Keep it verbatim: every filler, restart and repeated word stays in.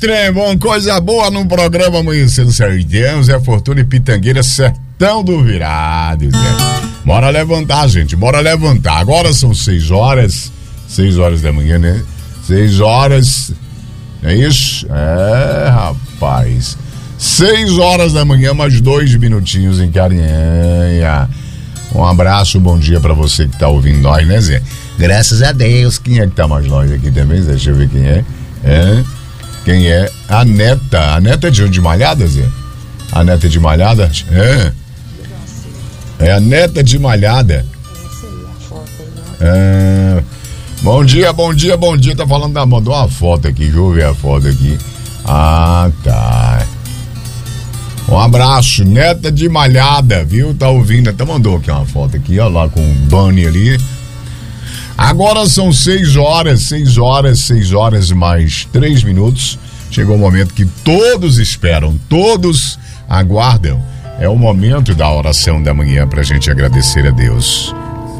trem bom, coisa boa no programa Amanhecendo Sertão, Zé Fortuna e Pitangueira, Sertão do Virado, Zé. Bora levantar, gente, bora levantar. Agora são seis horas, seis horas da manhã, né? Seis horas, é isso? É, rapaz. Seis horas da manhã, mais dois minutinhos em Carinhanha. Um abraço, bom dia pra você que tá ouvindo nós, né, Zé? Graças a Deus. Quem é que tá mais longe aqui também, Zé? Deixa eu ver quem é. É... Quem é? A neta. A neta é de onde? De Malhada, Zé? A neta é de Malhada? É. É a neta de Malhada. É. Bom dia, bom dia, bom dia. Tá falando da... Mandou uma foto aqui. Deixa eu ver a foto aqui. Ah, tá. Um abraço. Neta de Malhada, viu? Tá ouvindo? Até mandou aqui uma foto aqui, ó lá com o Bunny ali. Agora são seis horas, seis horas, seis horas mais três minutos. Chegou o momento que todos esperam, todos aguardam. É o momento da oração da manhã pra gente agradecer a Deus.